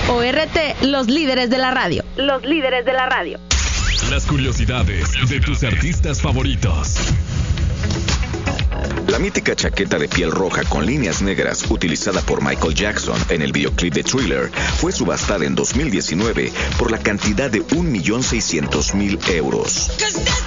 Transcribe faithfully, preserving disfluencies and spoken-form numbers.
O R T, los líderes de la radio. Los líderes de la radio. Las curiosidades de tus artistas favoritos. La mítica chaqueta de piel roja con líneas negras utilizada por Michael Jackson en el videoclip de Thriller fue subastada en dos mil diecinueve por la cantidad de un millón seiscientos mil euros.